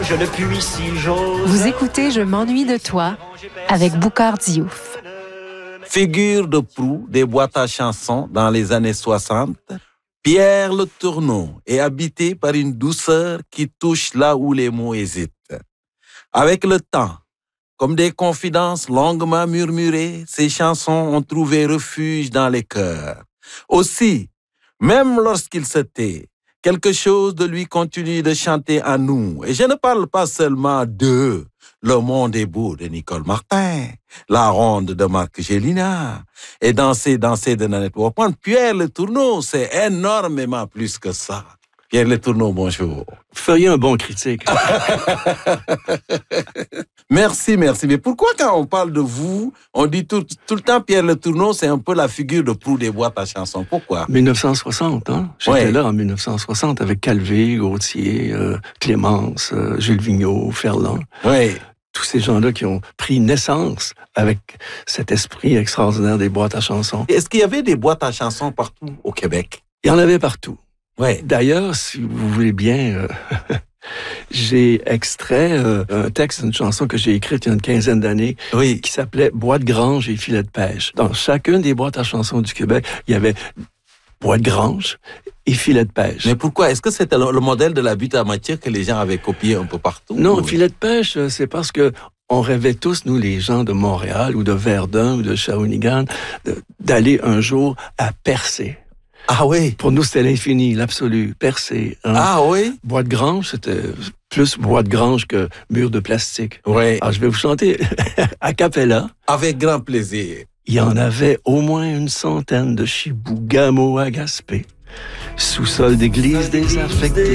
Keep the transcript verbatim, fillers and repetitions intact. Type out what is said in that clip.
je ne puis si j'ose. Vous écoutez Je m'ennuie de toi avec Boukhar Diouf. Figure de proue des boîtes à chansons dans les années soixante, Pierre Le Tourneau est habité par une douceur qui touche là où les mots hésitent. Avec le temps, comme des confidences longuement murmurées, ces chansons ont trouvé refuge dans les cœurs. Aussi, même lorsqu'il se tait, quelque chose de lui continue de chanter à nous. Et je ne parle pas seulement de Le monde est beau de Nicole Martin, La ronde de Marc Gélina et Danser, danser de Nanette Walkman. Pierre Le Tourneau, c'est énormément plus que ça. Pierre Le Tourneau, bonjour. Vous feriez un bon critique. Merci, merci. Mais pourquoi quand on parle de vous, on dit tout, tout le temps Pierre Le Tourneau, c'est un peu la figure de proue des boîtes à chansons. Pourquoi? dix-neuf cent soixante, hein? J'étais ouais. là en dix-neuf cent soixante avec Calvé, Gauthier, euh, Clémence, euh, Jules Vigneault, Ferland. Oui. Tous ces gens-là qui ont pris naissance avec cet esprit extraordinaire des boîtes à chansons. Est-ce qu'il y avait des boîtes à chansons partout au Québec? Il y en avait partout. Ouais. D'ailleurs, si vous voulez bien, euh, j'ai extrait euh, un texte d'une chanson que j'ai écrite il y a une quinzaine d'années, oui, qui s'appelait « Bois de grange et filet de pêche ». Dans chacune des boîtes à chansons du Québec, il y avait bois de grange et filet de pêche. Mais pourquoi? Est-ce que c'était le modèle de la butte à matière que les gens avaient copié un peu partout? Non, ou... filet de pêche, c'est parce que on rêvait tous, nous, les gens de Montréal ou de Verdun ou de Shawinigan, de, d'aller un jour à Percé. Ah oui? Pour nous, c'était l'infini, l'absolu, Percé. Hein? Ah oui? Bois de grange, c'était plus bois de grange que mur de plastique. Oui. Alors, je vais vous chanter a cappella. Avec grand plaisir. Il y en avait au moins une centaine de Chibougamau à Gaspé. Sous-sol d'église désaffectée.